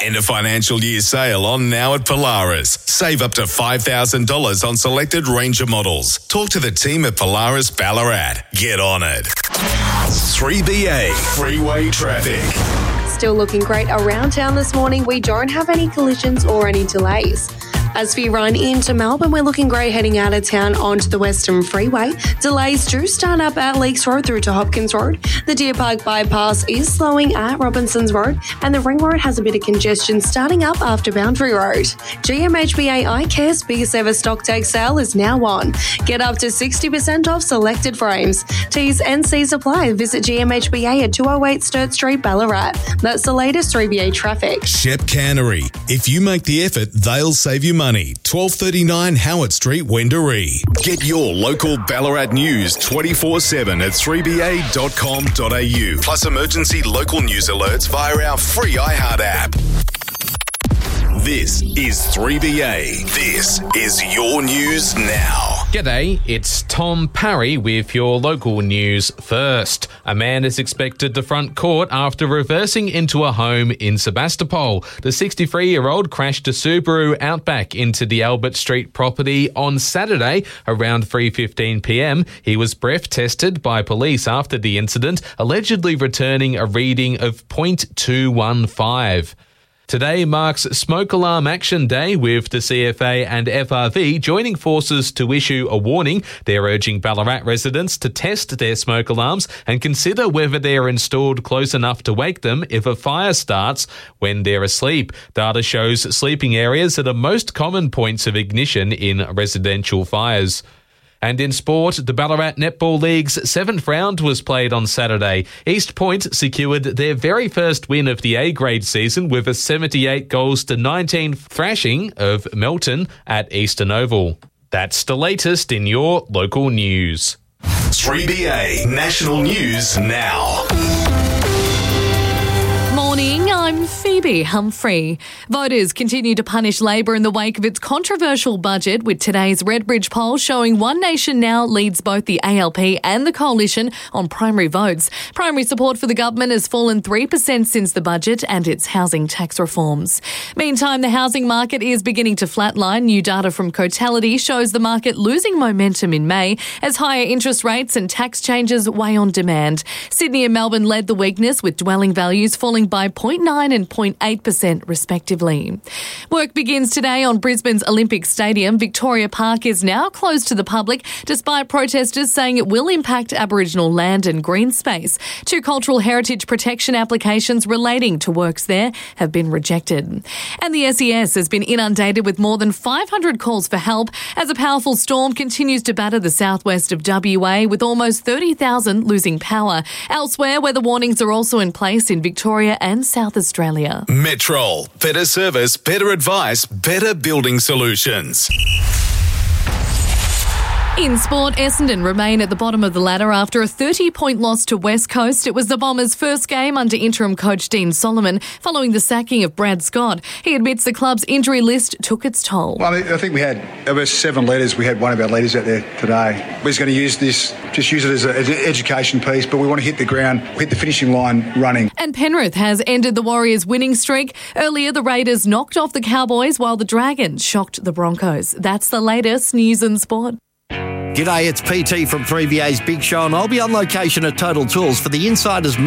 End of financial year sale on now at Polaris. Save up to $5,000 on selected Ranger models. Talk to the team at Polaris Ballarat. Get on it. 3BA Freeway Traffic. Still looking great around town this morning. We don't have any collisions or any delays. As for your run into Melbourne, we're looking great heading out of town onto the Western Freeway. Delays do start up at Leakes Road through to Hopkins Road. The Deer Park bypass is slowing at Robinsons Road, and the Ring Road has a bit of congestion starting up after Boundary Road. GMHBA iCare's biggest ever stock take sale is now on. Get up to 60% off selected frames. T's and C's apply. Visit GMHBA at 208 Sturt Street, Ballarat. That's the latest 3BA traffic. Shep Cannery. If you make the effort, they'll save you money. 1239 Howard Street, Wendouree. Get your local Ballarat news 24/7 at 3ba.com.au. Plus emergency local news alerts via our free iHeart app. This is 3BA. This is your news now. G'day, it's Tom Parry with your local news first. A man is expected to front court after reversing into a home in Sebastopol. The 63-year-old crashed a Subaru Outback into the Albert Street property on Saturday around 3:15pm. He was breath tested by police after the incident, allegedly returning a reading of .215. Today marks Smoke Alarm Action Day, with the CFA and FRV joining forces to issue a warning. They're urging Ballarat residents to test their smoke alarms and consider whether they are installed close enough to wake them if a fire starts when they're asleep. Data shows sleeping areas are the most common points of ignition in residential fires. And in sport, the Ballarat Netball League's 7th round was played on Saturday. East Point secured their very first win of the A-grade season with a 78-19 thrashing of Melton at Eastern Oval. That's the latest in your local news. 3BA National News Now. Morning, I'm Phoebe Humphrey. Voters continue to punish Labor in the wake of its controversial budget, with today's Redbridge poll showing One Nation Now leads both the ALP and the Coalition on primary votes. Primary support for the government has fallen 3% since the budget and its housing tax reforms. Meantime, the housing market is beginning to flatline. New data from Cotality shows the market losing momentum in May as higher interest rates and tax changes weigh on demand. Sydney and Melbourne led the weakness, with dwelling values falling by 0.9% and 0.8% respectively. Work begins today on Brisbane's Olympic Stadium. Victoria Park is now closed to the public, despite protesters saying it will impact Aboriginal land and green space. 2 cultural heritage protection applications relating to works there have been rejected. And the SES has been inundated with more than 500 calls for help as a powerful storm continues to batter the southwest of WA, with almost 30,000 losing power. Elsewhere, weather warnings are also in place in Victoria and South Australia. Metrol. Better service, better advice, better building solutions. In sport, Essendon remain at the bottom of the ladder after a 30-point loss to West Coast. It was the Bombers' first game under interim coach Dean Solomon following the sacking of Brad Scott. He admits the club's injury list took its toll. Well, I think we had over 7 leaders. We had one of our leaders out there today. We're just going to use this, just use it as an education piece, but we want to hit the ground, hit the finishing line running. And Penrith has ended the Warriors' winning streak. Earlier, the Raiders knocked off the Cowboys while the Dragons shocked the Broncos. That's the latest news and sport. G'day, it's PT from 3VA's Big Show, and I'll be on location at Total Tools for the Insiders